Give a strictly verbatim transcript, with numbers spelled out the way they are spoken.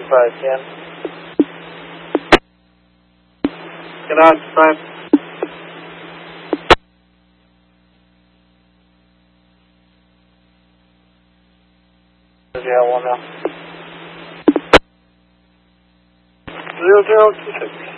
five ten. Get out, five. Yeah, one now. Zero zero two six.